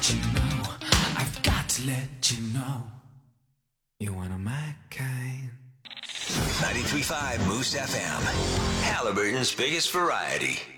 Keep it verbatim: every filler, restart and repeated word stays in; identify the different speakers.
Speaker 1: let you know. I've got to let you know. You're one of my kind.
Speaker 2: ninety-three point five Moose F M. Halliburton's biggest variety.